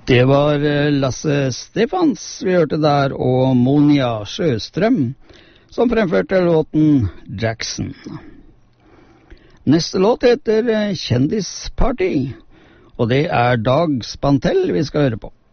Det var Lasse Stefans vi hørte der, og Monia Sjøstrøm, som fremførte låten Jackson. Neste låt heter Kjendisparty, og det er Dag Spantell vi skal høre på.